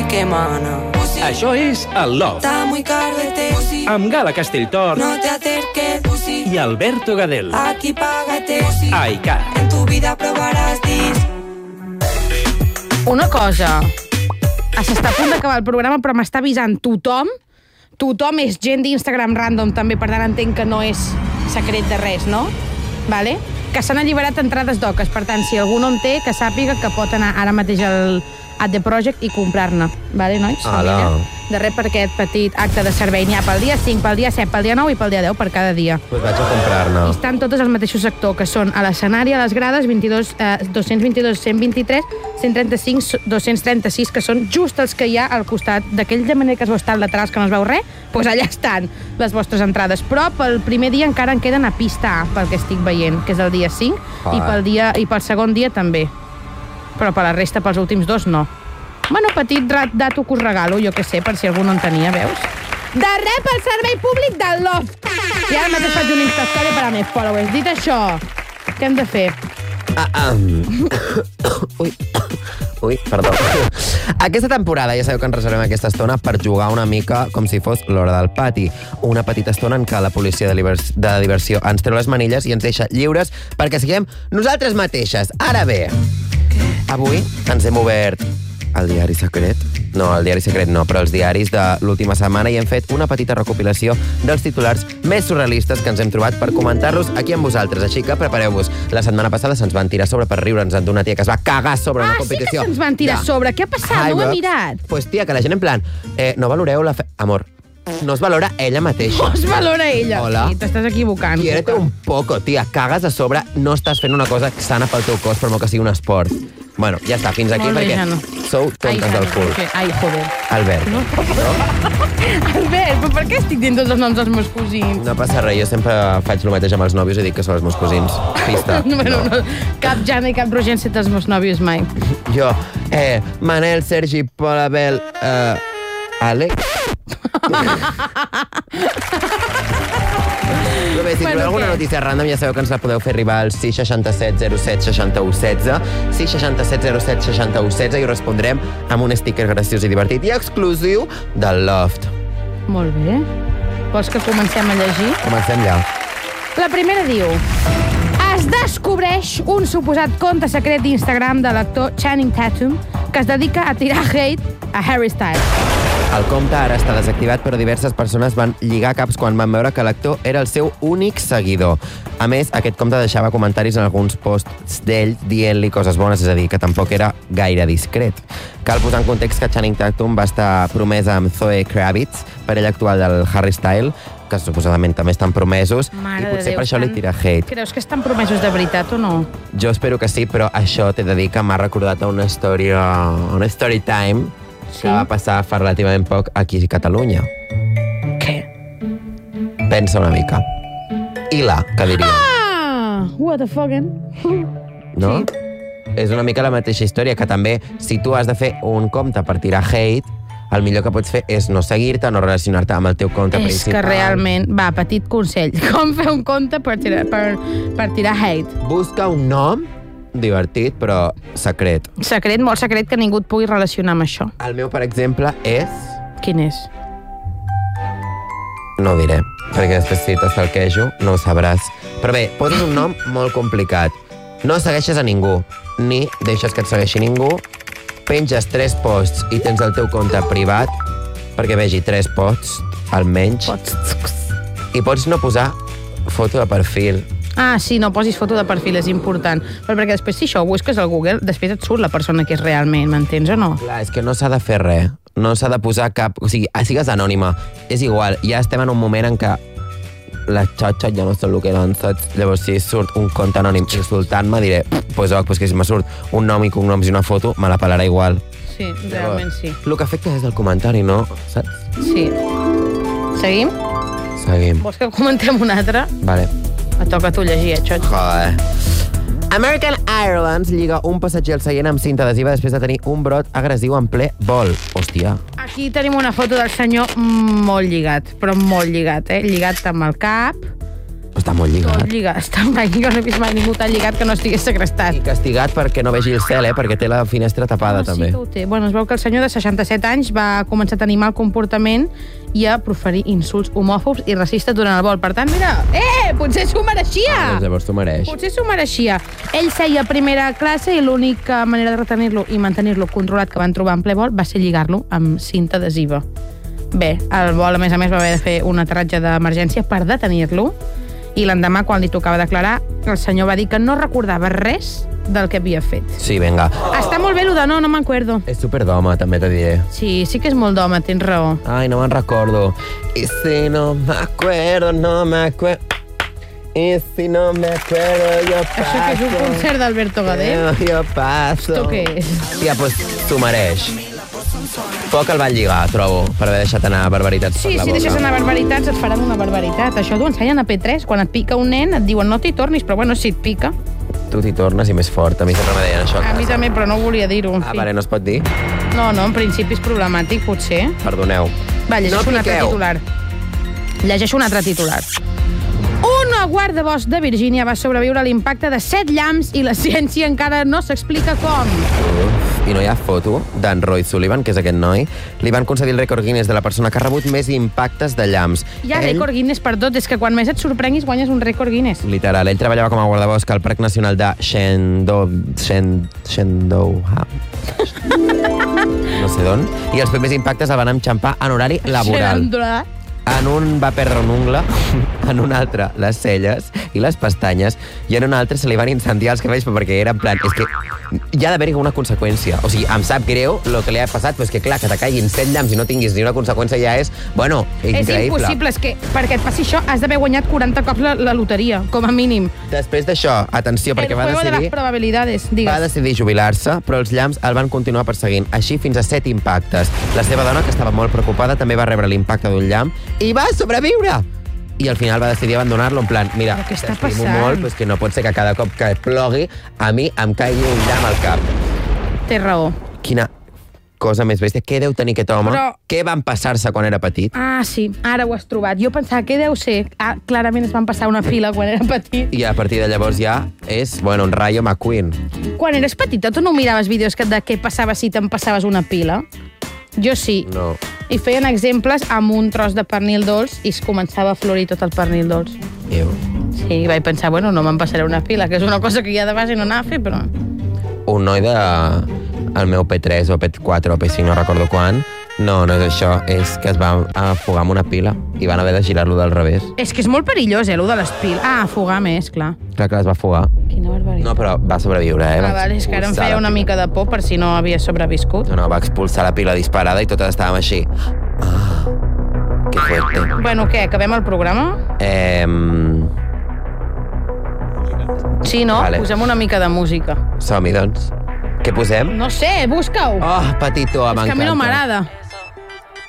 que mana. Això és el Love. Está muy caro este pussy. Amb Gala Castelltort. No te acerques, pussy. I Alberto Gadel. Aquí págate, pussy. Ai, cara. En tu vida probaràs dis. Una cosa. S'està a punt d'acabar el programa, però m'està avisant tothom. Tothom és gent d'Instagram random, també, per tant entenc que no és secret de res, no? Vale? Que s'han alliberat entrades d'oques. Per tant, si algú no en té, que sàpiga que pot anar ara mateix al At The Project i comprar-ne. Vale, nois? Hola. De res per aquest petit acte de servei. N'hi ha pel dia 5, pel dia 7, pel dia 9 i pel dia 10 per cada dia. Pues vaig a comprar-ne. I estan totes al mateix sector, que són a l'escenari, a les grades, 222, 123, 135, 236, que són just els que hi ha al costat d'aquell de manera que es veu estar laterals que no es veu res, doncs allà estan les vostres entrades. Però pel primer dia encara en queden a pista A, pel que estic veient, que és el dia 5, i pel segon dia també. Però per la resta, pels últims 2, no. Bueno, petit dato que us regalo, jo que sé, per si algú no en tenia, veus? De res pel servei públic del Love. I ara mateix faig una Instastory per a més followers. Dit això, què hem de fer? Ui, perdó. Aquesta temporada ja sabeu que ens reservem aquesta estona per jugar una mica com si fos l'hora del pati. Una petita estona en què la policia de diversió ens treu les manilles i ens deixa lliures perquè siguem nosaltres mateixes. Ara bé, avui ens hem obert el diari secret. No, el diari secret no, però els diaris de l'última setmana i hem fet una petita recopilació dels titulars més surrealistes que ens hem trobat per comentar-los aquí amb vosaltres. Així que prepareu-vos. La setmana passada se'ns van tirar sobre per riure'ns d'una tia que es va cagar sobre una competició. Ah, sí que se'ns van tirar sobre? Què ha passat? No ho he mirat. Pues tia, que la gent en plan, no valoreu la Amor, no es valora ella mateixa. No es valora ella. Hola. Sí, t'estàs equivocant. Quiérete un poco, tia. Cagues a sobre, no estàs fent una cosa sana pel teu cos, per molt que sigui un esport. Bueno, ja està, fins aquí, molt bé, perquè Jano. sou tontes del cul. Ai, joder. Albert. No? Albert, però per què estic dient tots els noms dels meus cosins? No passa res, jo sempre faig el mateix amb els nòvios i dic que són els meus cosins. Pista. No. Cap Jana i cap Roger han set els meus nòvios mai. Jo, Manel, Sergi, Pol, Abel, Àlex. Però bé, si trobeu alguna notícia random ja sabeu que ens la podeu fer arribar al 667 07 61 16, 667 07 61 16 i ho respondrem amb un sticker graciós i divertit i exclusiu del Loft. Molt bé. Vols que comencem a llegir? Comencem ja. La primera diu: es descobreix un suposat compte secret d'Instagram de l'actor Channing Tatum que es dedica a tirar hate a Harry Styles. El compte ara està desactivat, però diverses persones van lligar caps quan van veure que l'actor era el seu únic seguidor. A més, aquest compte deixava comentaris en alguns posts d'ell dient-li coses bones, és a dir, que tampoc era gaire discret. Cal posar en context que Channing Tatum va estar promesa amb Zoe Kravitz, parella actual del Harry Styles, que suposadament també estan promesos, i potser per això li tira hate. Creus que estan promesos de veritat o no? Jo espero que sí, però això t'he de dir que m'ha recordat a una story time que va passar fa relativament poc aquí a Catalunya. Què? Pensa una mica. Ila, que diria. What the fuck, No? Sí. És una mica la mateixa història, que també, si tu has de fer un compte per tirar hate, el millor que pots fer és no seguir-te, no relacionar-te amb el teu compte principal. És que realment, va, petit consell, com fer un compte per tirar hate? Busca un nom divertit, però secret. Secret, molt secret, que ningú et pugui relacionar amb això. El meu, per exemple, és... Quin és? No ho diré, perquè després si t'estalquejo no ho sabràs. Però bé, poses un nom molt complicat. No segueixes a ningú, ni deixes que et segueixi ningú, penges 3 posts i tens el teu compte privat, perquè vegi 3 posts, almenys. I pots no posar foto de perfil. Ah, sí, no posis foto de perfil, és important. Però perquè després, si això ho busques al Google, després et surt la persona que és realment, m'entens o no? Clar, és que no s'ha de fer res. No s'ha de posar cap... O sigui, sigues anònima. És igual, ja estem en un moment en què les xotxes ja no són el que eren, saps? Llavors, si surt un compte anònim insultant-me, diré, pues que si me surt un nom i cognoms i una foto, me la pelarà igual. Sí, realment sí. El que afecta és el comentari, no? Saps? Sí. Seguim? Seguim. Vols que comentem un altre? Vale. Et toca a tu llegir, xotx. Joder. American Airlines lliga un passatger al seient amb cinta adhesiva després de tenir un brot agressiu en ple vol. Hòstia. Aquí tenim una foto del senyor molt lligat, però molt lligat, Lligat amb el cap. Està molt lligat. Tot lligat. Està mai, jo no he vist mai ningú tan lligat que no estigués segrestat. I castigat perquè no vegi el cel, perquè té la finestra tapada, també. Sí que ho té. Bueno, es veu que el senyor de 67 anys va començar a tenir mal comportament i a proferir insults homòfobs i racistes durant el vol. Per tant, mira, potser s'ho mereixia! Doncs llavors t'ho mereix. Potser s'ho mereixia. Ell seia a primera classe i l'única manera de retenir-lo i mantenir-lo controlat que van trobar en ple vol va ser lligar-lo amb cinta adhesiva. Bé, el vol, a més, va haver de fer un aterratge d'emergència per detenir-lo i l'endemà, quan li tocava declarar, el senyor va dir que no recordava res del que havia fet. Sí, venga. Està molt bé el de no m'acuerdo. És superdhome, també te diré. Sí que és molt d'home, tens raó. Ai, no me'n recordo. I si no m'acuerdo, no m'acuerdo. I si no m'acuerdo, yo paso. Això que és un concert d'Alberto Gadel? Jo paso. Esto què és? Ja, doncs t'ho mereix. Poc el van lligar, trobo, per haver deixat anar barbaritats per Sí, la si boca. deixes anar barbaritats et faran una barbaritat. Això t'ho ensenyen a P3. Quan et pica un nen et diuen no t'hi tornis, però bueno, si et pica. Tu t'hi tornes i més fort. A mi sempre me deien això. A mi també, però no volia dir-ho. en fi. Vale, no es pot dir? No, en principi és problemàtic, potser. Perdoneu. Va, llegeixo un altre piqueu. titular. Llegeixo un altre titular. Una guardabosc de Virgínia va sobreviure a l'impacte de 7 llamps i la ciència encara no s'explica com. I no hi ha foto d'en Roy Sullivan, que és aquest noi. Li van concedir el rècord Guinness de la persona que ha rebut més impactes de llamps. Hi ha rècord Guinness per tot. És que quan més et sorprenguis guanyes un rècord Guinness. Literal, ell treballava com a guardabosc al Parc Nacional de Shendoha. No sé d'on. I els primers impactes el van enxampar en horari laboral. En un va perdre un ungle, en un altre les celles i les pestanyes, i en un altre se li van incendiar els cabells perquè era en plan... És que hi ha d'haver-hi una conseqüència. O sigui, em sap greu el que li ha passat, però és que clar, que te caiguin 100 llamps i no tinguis ni una conseqüència ja és, bueno, increïble. És impossible, és que perquè et passi això has d'haver guanyat 40 cops la loteria, com a mínim. Després d'això, atenció, perquè El juego de las probabilidades, digues. va decidir jubilar-se, però els llamps el van continuar perseguint, així fins a 7 impactes. La seva dona, que estava molt preocupada, també va rebre l'impacte d'un llamp i va sobreviure! I al final va decidir abandonar-lo en plan, mira, Però què està t'estimo passant? molt, però és que no pot ser que cada cop que plogui a mi em caigui un llamp al cap. Té raó. Quina cosa més bèstia. Què deu tenir aquest home? Però- Què van passar-se quan era petit? Ah, sí, ara ho has trobat. Jo pensava que deu ser... Ah, clarament es van passar una fila quan era petit. I a partir de llavors ja és, bueno, un Rayo McQueen. Quan eres petita, tu no miraves vídeos de què passava si te'n passaves una pila? Jo sí. No. I feien exemples amb un tros de pernil dolç i es començava a florir tot el pernil dolç. Déu. Sí, vaig pensar, bueno, no me'n passaré una pila, que és una cosa que ja de base no anava a fer, però... Un noi de... el meu P3 o P4 o P5, no recordo quan. No, no és això, és que es va afogar amb una pila i van haver de girar-lo del revés. És que és molt perillós, lo de les piles. Ah, afogar més, clar. Clar que es va afogar. Quina barbaritat. No, però va sobreviure, Ah, vale, és que ara em feia una mica de por per si no havia sobreviscut. No, va expulsar la pila disparada i totes estàvem així. Ah, que fuerte. Bueno, què, acabem el programa? Sí, no? Vale. Posem una mica de música. Som-hi, doncs. Què posem? No sé, busca-ho. Oh, Petito, és que a mi no m'agrada.